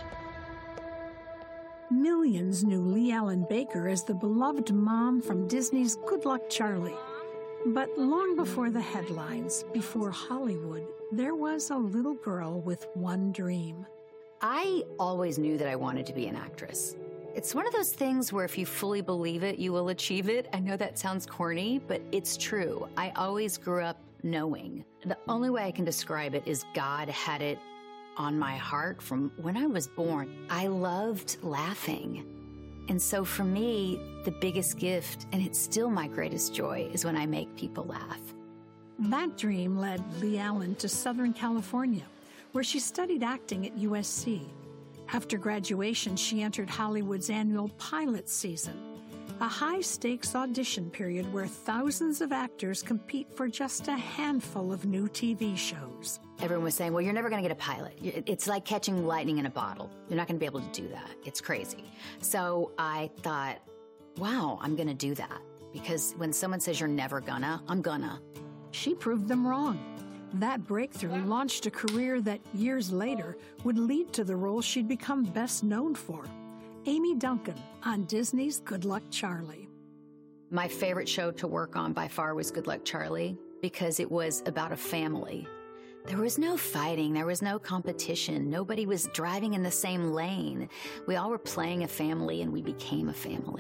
Speaker 20: Millions knew Lee Allen Baker as the beloved mom from Disney's Good Luck Charlie. But long before the headlines, before Hollywood, there was a little girl with one dream.
Speaker 24: I always knew that I wanted to be an actress. It's one of those things where if you fully believe it, you will achieve it. I know that sounds corny, but it's true. I always grew up knowing. The only way I can describe it is God had it on my heart from when I was born. I loved laughing. And so for me, the biggest gift, and it's still my greatest joy, is when I make people laugh.
Speaker 20: That dream led Lee Allen to Southern California, where she studied acting at U S C. After graduation, she entered Hollywood's annual pilot season, a high-stakes audition period where thousands of actors compete for just a handful of new T V shows.
Speaker 24: Everyone was saying, well, you're never going to get a pilot. It's like catching lightning in a bottle. You're not going to be able to do that. It's crazy. So I thought, wow, I'm going to do that. Because when someone says you're never gonna, I'm gonna.
Speaker 20: She proved them wrong. That breakthrough launched a career that years later would lead to the role she'd become best known for, Amy Duncan on Disney's Good Luck Charlie.
Speaker 24: My favorite show to work on by far was Good Luck Charlie because it was about a family. There was no fighting. There was no competition. Nobody was driving in the same lane. We all were playing a family and we became a family.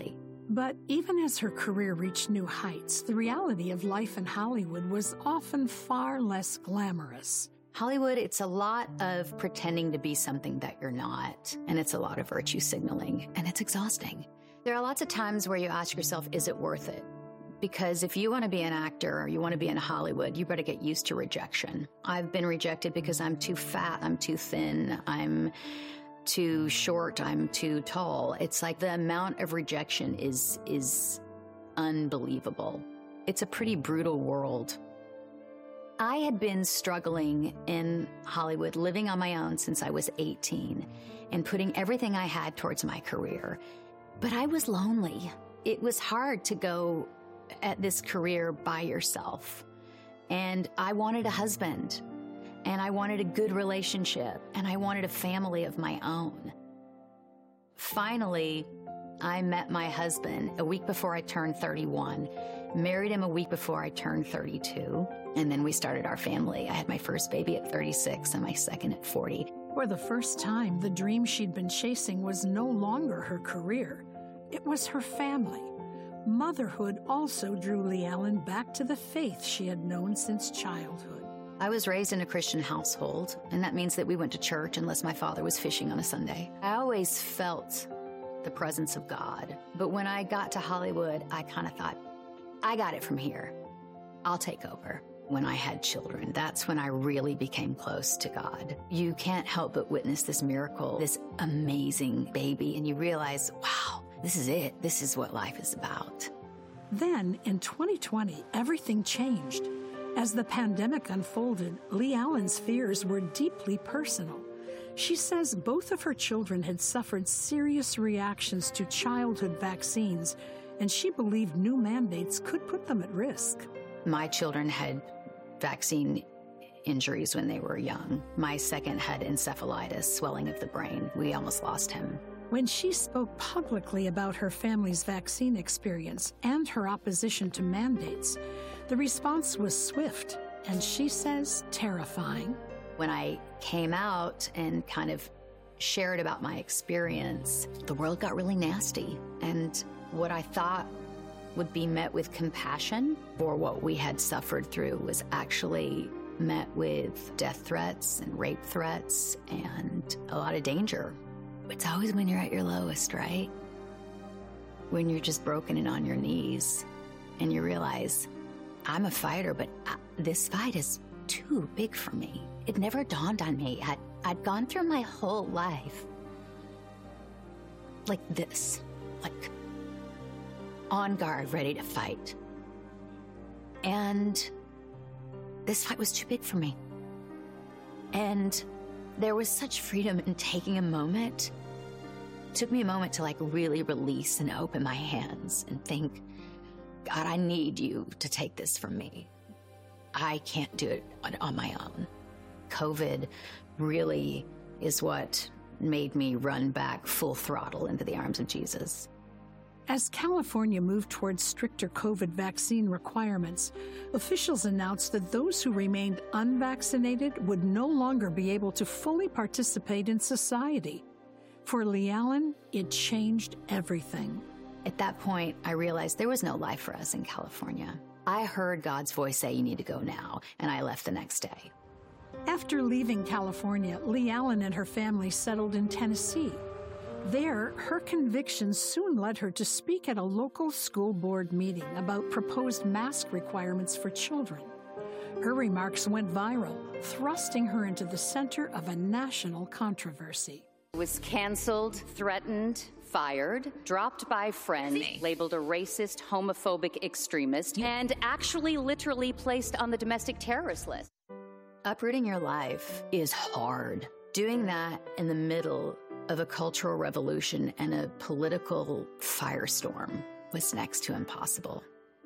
Speaker 20: But even as her career reached new heights, the reality of life in Hollywood was often far less glamorous.
Speaker 24: Hollywood, it's a lot of pretending to be something that you're not, and it's a lot of virtue signaling, and it's exhausting. There are lots of times where you ask yourself, is it worth it? Because if you want to be an actor or you want to be in Hollywood, you better get used to rejection. I've been rejected because I'm too fat, I'm too thin, I'm too short, I'm too tall. It's like the amount of rejection is, is unbelievable. It's a pretty brutal world. I had been struggling in Hollywood, living on my own since I was eighteen, and putting everything I had towards my career. But I was lonely. It was hard to go at this career by yourself. And I wanted a husband, and I wanted a good relationship, and I wanted a family of my own. Finally, I met my husband a week before I turned thirty-one, married him a week before I turned thirty-two, and then we started our family. I had my first baby at thirty-six and my second at forty.
Speaker 20: For the first time, the dream she'd been chasing was no longer her career. It was her family. Motherhood also drew Leigh-Allyn back to the faith she had known since childhood.
Speaker 24: I was raised in a Christian household, and that means that we went to church unless my father was fishing on a Sunday. I always felt the presence of God, but when I got to Hollywood, I kind of thought, I got it from here. I'll take over. When I had children, that's when I really became close to God. You can't help but witness this miracle, this amazing baby, and you realize, wow, this is it. This is what life is about.
Speaker 20: Then, in twenty twenty, everything changed. As the pandemic unfolded, Leigh-Allyn's fears were deeply personal. She says both of her children had suffered serious reactions to childhood vaccines, and she believed new mandates could put them at risk.
Speaker 24: My children had vaccine injuries when they were young. My second had encephalitis, swelling of the brain. We almost lost him.
Speaker 20: When she spoke publicly about her family's vaccine experience and her opposition to mandates, the response was swift, and she says terrifying.
Speaker 24: When I came out and kind of shared about my experience, the world got really nasty. And what I thought would be met with compassion for what we had suffered through was actually met with death threats and rape threats and a lot of danger. It's always when you're at your lowest, right? When you're just broken and on your knees and you realize, I'm a fighter, but I, this fight is too big for me. It never dawned on me. I'd, I'd gone through my whole life like this, like on guard, ready to fight. And this fight was too big for me. And there was such freedom in taking a moment. It took me a moment to like really release and open my hands and think, God, I need you to take this from me. I can't do it on, on my own. COVID really is what made me run back full throttle into the arms of Jesus.
Speaker 20: As California moved towards stricter COVID vaccine requirements, officials announced that those who remained unvaccinated would no longer be able to fully participate in society. For Leigh-Allyn, it changed everything.
Speaker 24: At that point, I realized there was no life for us in California. I heard God's voice say, you need to go now, and I left the next day.
Speaker 20: After leaving California, Leigh-Allyn and her family settled in Tennessee. There, her convictions soon led her to speak at a local school board meeting about proposed mask requirements for children. Her remarks went viral, thrusting her into the center of a national controversy.
Speaker 1: Was canceled, threatened, fired, dropped by friends, labeled a racist, homophobic extremist, and actually literally placed on the domestic terrorist list.
Speaker 24: Uprooting your life is hard. Doing that in the middle of a cultural revolution and a political firestorm was next to impossible.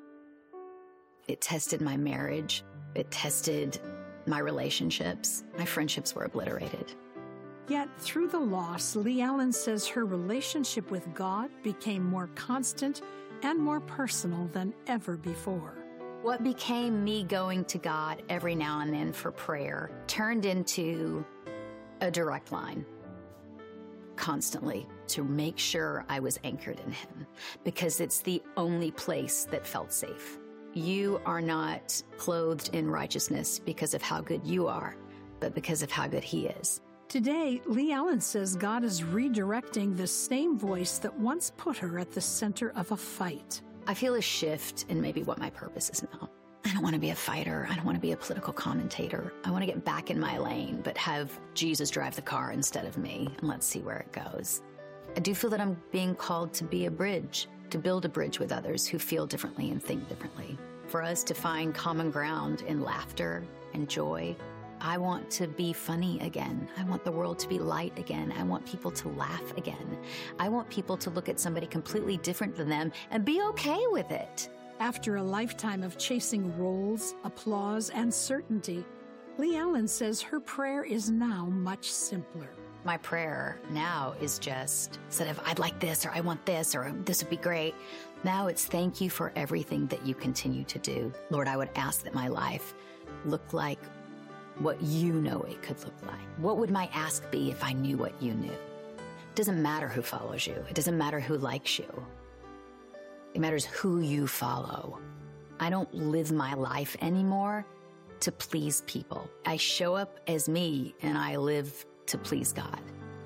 Speaker 24: It tested my marriage. It tested my relationships. My friendships were obliterated.
Speaker 20: Yet, through the loss, Leigh-Allyn says her relationship with God became more constant and more personal than ever before.
Speaker 24: What became me going to God every now and then for prayer turned into a direct line, constantly, to make sure I was anchored in him, because it's the only place that felt safe. You are not clothed in righteousness because of how good you are, but because of how good he is.
Speaker 20: Today, Lee Allen says God is redirecting the same voice that once put her at the center of a fight.
Speaker 24: I feel a shift in maybe what my purpose is now. I don't want to be a fighter. I don't want to be a political commentator. I want to get back in my lane, but have Jesus drive the car instead of me, and let's see where it goes. I do feel that I'm being called to be a bridge, to build a bridge with others who feel differently and think differently. For us to find common ground in laughter and joy. I want to be funny again. I want the world to be light again. I want people to laugh again. I want people to look at somebody completely different than them and be okay with it.
Speaker 20: After a lifetime of chasing roles, applause, and certainty, Lee Allen says her prayer is now much simpler.
Speaker 24: My prayer now is just, instead of I'd like this, or I want this, or this would be great, now it's thank you for everything that you continue to do. Lord, I would ask that my life look like what you know it could look like. What would my ask be if I knew what you knew? It doesn't matter who follows you. It doesn't matter who likes you. It matters who you follow. I don't live my life anymore to please people. I show up as me, and I live to please God.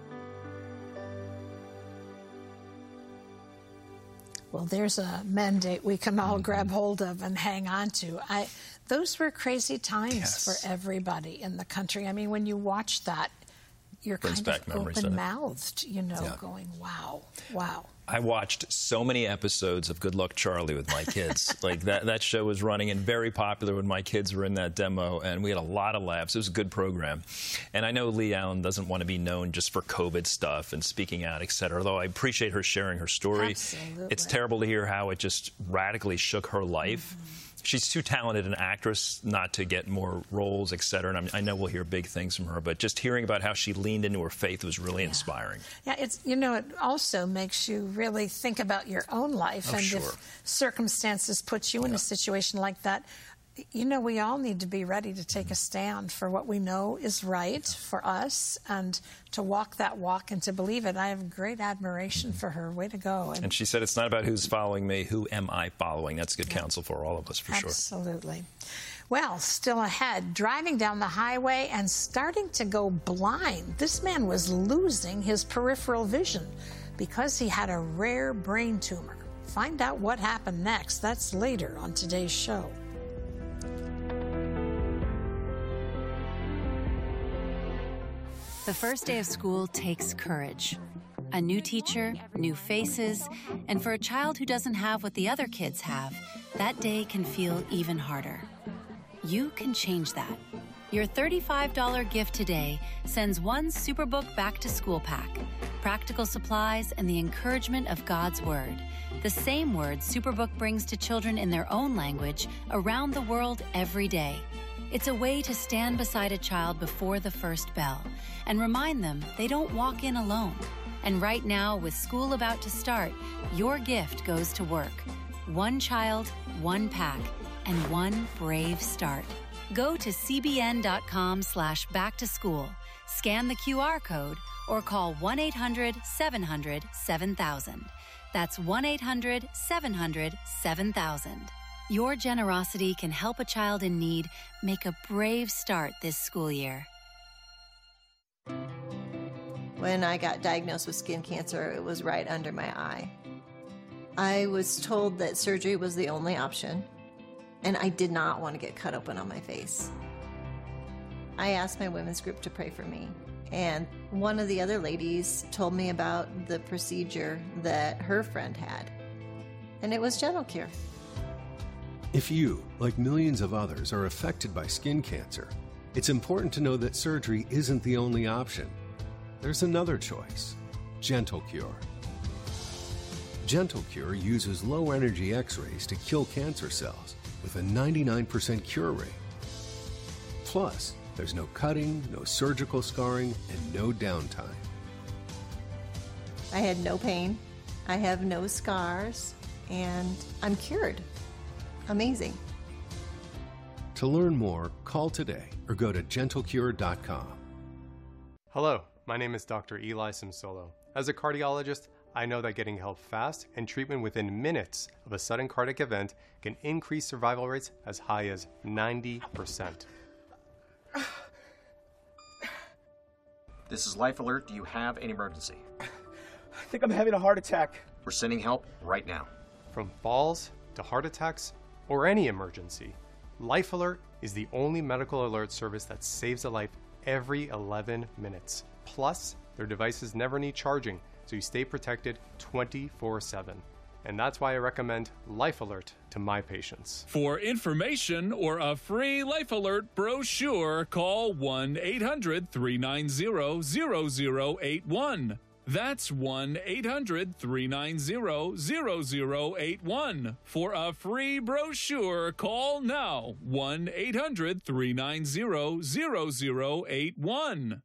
Speaker 26: Well, there's a mandate we can all grab hold of and hang on to. I, those were crazy times yes. for everybody in the country. I mean, when you watch that, you're Brings kind of open-mouthed, you know, yeah. going, wow, wow.
Speaker 25: I watched so many episodes of Good Luck Charlie with my kids. Like, that, that show was running and very popular when my kids were in that demo, and we had a lot of laughs. It was a good program. And I know Lee Allen doesn't want to be known just for COVID stuff and speaking out, et cetera, although I appreciate her sharing her story.
Speaker 26: Absolutely.
Speaker 25: It's terrible to hear how it just radically shook her life. Mm-hmm. She's too talented an actress not to get more roles, et cetera, and I'm, I know we'll hear big things from her, but just hearing about how she leaned into her faith was really
Speaker 26: yeah.
Speaker 25: inspiring.
Speaker 26: Yeah, it's, you know, it also makes you really think about your own life,
Speaker 25: oh,
Speaker 26: and
Speaker 25: sure.
Speaker 26: if circumstances put you
Speaker 25: yeah.
Speaker 26: in a situation like that, you know, we all need to be ready to take a stand for what we know is right yeah. for us, and to walk that walk and to believe it. I have great admiration for her. Way to go.
Speaker 25: And, and she said, it's not about who's following me, who am I following? That's good yeah. counsel for all of us, for
Speaker 26: Absolutely.
Speaker 25: sure.
Speaker 26: Absolutely. Well, still ahead, driving down the highway and starting to go blind. This man was losing his peripheral vision because he had a rare brain tumor. Find out what happened next. That's later on today's show.
Speaker 5: The first day of school takes courage. A new teacher, new faces, and for a child who doesn't have what the other kids have, that day can feel even harder. You can change that. Your thirty-five dollars gift today sends one Superbook back-to-school pack, practical supplies, and the encouragement of God's Word, the same word Superbook brings to children in their own language around the world every day. It's a way to stand beside a child before the first bell and remind them they don't walk in alone. And right now, with school about to start, your gift goes to work. One child, one pack, and one brave start. Go to cbn.com slash back to school, scan the Q R code, or call one eight hundred seven hundred seven thousand. That's one eight hundred seven hundred seven thousand. Your generosity can help a child in need make a brave start this school year.
Speaker 6: When I got diagnosed with skin cancer, it was right under my eye. I was told that surgery was the only option, and I did not want to get cut open on my face. I asked my women's group to pray for me, and one of the other ladies told me about the procedure that her friend had, and it was Gentle Cure.
Speaker 7: If you, like millions of others, are affected by skin cancer, it's important to know that surgery isn't the only option. There's another choice, Gentle Cure. Gentle Cure uses low-energy X-rays to kill cancer cells with a ninety-nine percent cure rate. Plus, there's no cutting, no surgical scarring, and no downtime.
Speaker 6: I had no pain, I have no scars, and I'm cured. Amazing.
Speaker 7: To learn more, call today or go to gentle cure dot com.
Speaker 18: Hello, my name is Doctor Eli Simsolo,
Speaker 8: As a cardiologist, I know that getting help fast and treatment within minutes of a sudden cardiac event can increase survival rates as high as ninety percent.
Speaker 9: This is Life Alert. Do you have an emergency?
Speaker 10: I think I'm having a heart attack.
Speaker 9: We're sending help right now.
Speaker 8: From falls to heart attacks or any emergency, Life Alert is the only medical alert service that saves a life every eleven minutes. Plus, their devices never need charging, so you stay protected twenty-four seven. And that's why I recommend Life Alert to my patients.
Speaker 18: For information or a free Life Alert brochure, call one eight hundred, three nine zero, zero zero eight one. That's one eight hundred, three nine zero, zero zero eight one. For a free brochure, call now one eight hundred, three nine zero, zero zero eight one.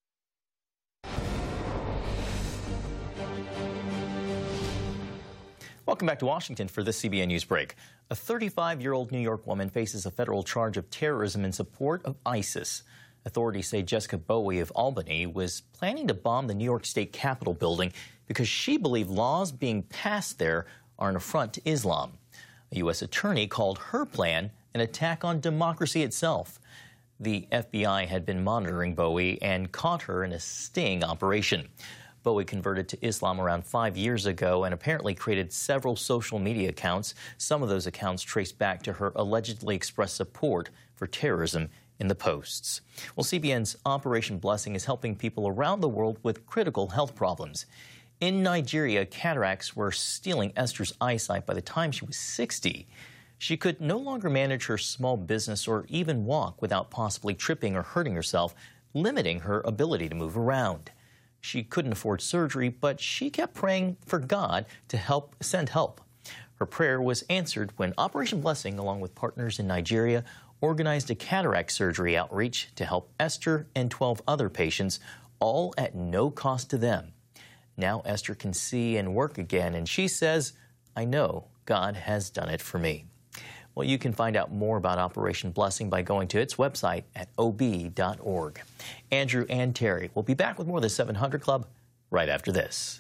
Speaker 4: Welcome back to Washington for this C B N News break. A thirty-five-year-old New York woman faces a federal charge of terrorism in support of ISIS. Authorities say Jessica Bowie of Albany was planning to bomb the New York State Capitol building because she believed laws being passed there are an affront to Islam. A U S attorney called her plan an attack on democracy itself. The F B I had been monitoring Bowie and caught her in a sting operation. Bowie converted to Islam around five years ago and apparently created several social media accounts. Some of those accounts traced back to her allegedly expressed support for terrorism in the posts. Well, C B N's Operation Blessing is helping people around the world with critical health problems. In Nigeria, cataracts were stealing Esther's eyesight by the time she was sixty. She could no longer manage her small business or even walk without possibly tripping or hurting herself, limiting her ability to move around. She couldn't afford surgery, but she kept praying for God to help send help. Her prayer was answered when Operation Blessing, along with partners in Nigeria, organized a cataract surgery outreach to help Esther and twelve other patients, all at no cost to them. Now Esther can see and work again, and she says, "I know God has done it for me." Well, you can find out more about Operation Blessing by going to its website at O B dot org. Andrew and Terry will be back with more of the seven hundred Club right after this.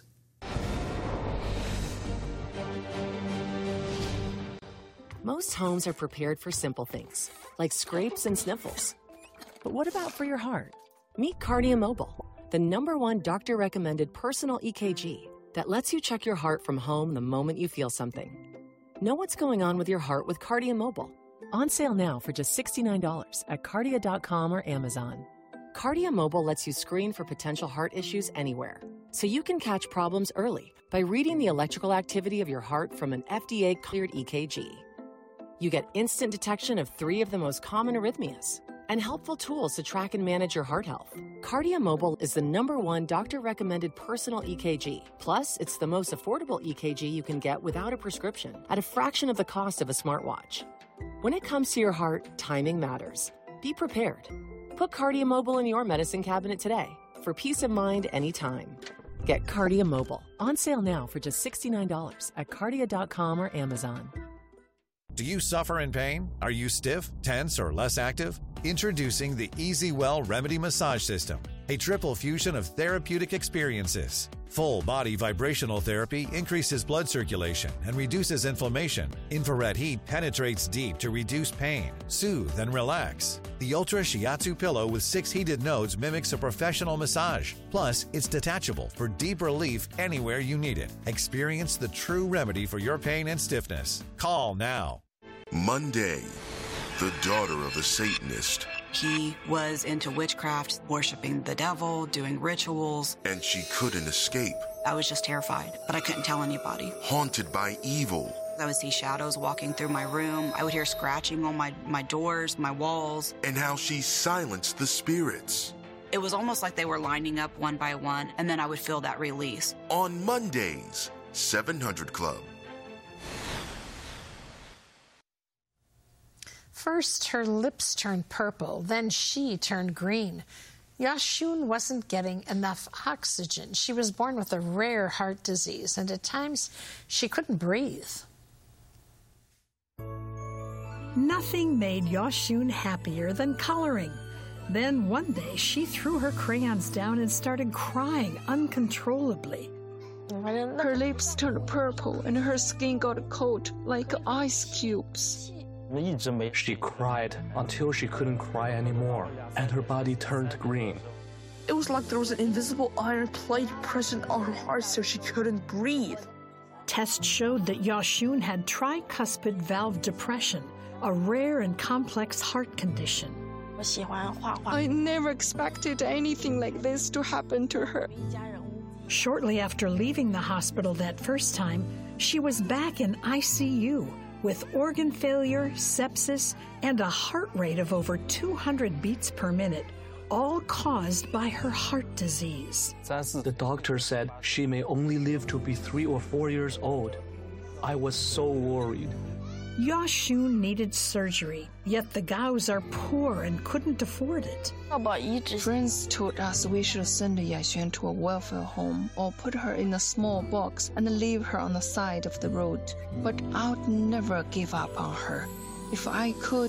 Speaker 21: Most homes are prepared for simple things, like scrapes and sniffles. But what about for your heart? Meet Cardia Mobile, the number one doctor-recommended personal E K G that lets you check your heart from home the moment you feel something. Know what's going on with your heart with Cardia Mobile. On sale now for just sixty-nine dollars at cardia dot com or Amazon. Cardia Mobile lets you screen for potential heart issues anywhere, so you can catch problems early by reading the electrical activity of your heart from an F D A-cleared E K G. You get instant detection of three of the most common arrhythmias and helpful tools to track and manage your heart health. Cardia Mobile is the number one doctor-recommended personal E K G. Plus, it's the most affordable E K G you can get without a prescription at a fraction of the cost of a smartwatch. When it comes to your heart, timing matters. Be prepared. Put Cardia Mobile in your medicine cabinet today for peace of mind anytime. Get Cardia Mobile. On sale now for just sixty-nine dollars at cardia dot com or Amazon.
Speaker 22: Do you suffer in pain? Are you stiff, tense, or less active? Introducing the EasyWell Remedy Massage System, a triple fusion of therapeutic experiences. Full body vibrational therapy increases blood circulation and reduces inflammation. Infrared heat penetrates deep to reduce pain, soothe, and relax. The Ultra Shiatsu pillow with six heated nodes mimics a professional massage. Plus, it's detachable for deep relief anywhere you need it. Experience the true remedy for your pain and stiffness. Call now.
Speaker 23: Monday, the daughter of a Satanist.
Speaker 11: He was into witchcraft, worshiping the devil, doing rituals.
Speaker 23: And she couldn't escape.
Speaker 11: I was just terrified, but I couldn't tell anybody.
Speaker 23: Haunted by evil.
Speaker 11: I would see shadows walking through my room. I would hear scratching on my, my doors, my walls.
Speaker 23: And how she silenced the spirits.
Speaker 11: It was almost like they were lining up one by one, and then I would feel that release.
Speaker 23: On Mondays, seven hundred Club.
Speaker 26: First, her lips turned purple, then she turned green. Yashun wasn't getting enough oxygen. She was born with a rare heart disease, and at times she couldn't breathe.
Speaker 20: Nothing made Yashun happier than coloring. Then one day, she threw her crayons down and started crying uncontrollably.
Speaker 2: Her lips turned purple and her skin got cold like ice cubes.
Speaker 10: She cried until she couldn't cry anymore, and her body turned green.
Speaker 2: It was like there was an invisible iron plate present on her heart so she couldn't breathe.
Speaker 20: Tests showed that Yashun had tricuspid valve depression, a rare and complex heart condition.
Speaker 2: I never expected anything like this to happen to her.
Speaker 20: Shortly after leaving the hospital that first time, she was back in I C U with organ failure, sepsis, and a heart rate of over two hundred beats per minute, all caused by her heart disease.
Speaker 10: The doctor said she may only live to be three or four years old. I was so worried.
Speaker 20: Yashun needed surgery, yet the Gaos are poor and couldn't afford it.
Speaker 2: Friends told us we should send Yashun to a welfare home or put her in a small box and leave her on the side of the road. But I'd never give up on her. If I could,